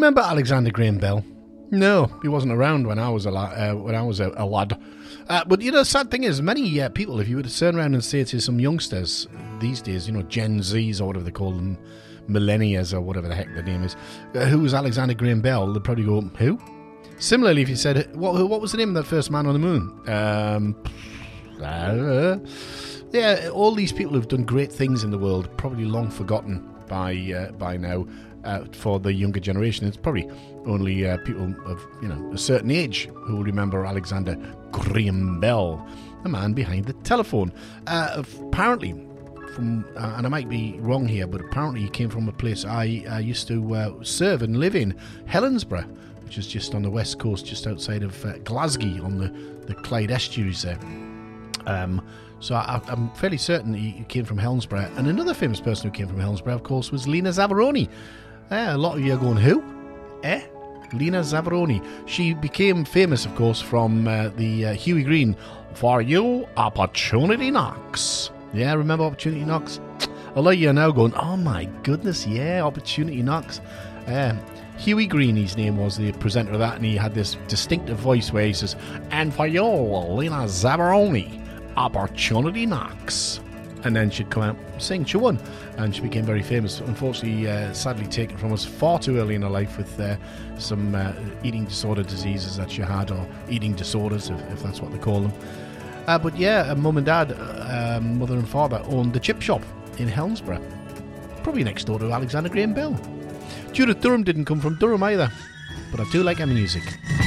remember Alexander Graham Bell? No, he wasn't around when I was a lad. But you know, the sad thing is, many people, if you were to turn around and say to some youngsters these days, you know, Gen Zs or whatever they call them, millennials or whatever the heck their name is, who was Alexander Graham Bell? They'd probably go, who? Similarly, if you said, what was the name of that first man on the moon? Yeah, all these people who've done great things in the world, probably long forgotten by now. For the younger generation, it's probably only people of a certain age who will remember Alexander Graham Bell, the man behind the telephone. Apparently, from and I might be wrong here, but apparently he came from a place I used to serve and live in, Helensburgh, which is just on the west coast, just outside of Glasgow on the Clyde estuaries there. So I'm fairly certain he came from Helensburgh. And another famous person who came from Helensburgh, of course, was Lena Zavaroni. A lot of you are going, who? Lena Zavaroni. She became famous, of course, from the Huey Green, For You, Opportunity Knocks. Yeah, remember Opportunity Knocks? A lot of you are now going, oh my goodness, yeah, Opportunity Knocks. Huey Green, his name was, the presenter of that, and he had this distinctive voice where he says, and for you, Lena Zavaroni, Opportunity Knocks. And then she'd come out sing. She won, and she became very famous. Unfortunately, sadly taken from us far too early in her life with some eating disorder diseases that she had, or eating disorders, if that's what they call them. But yeah, mum and dad, mother and father, owned the chip shop in Helensburgh, probably next door to Alexander Graham Bell. Judith Durham didn't come from Durham either, but I do like her music.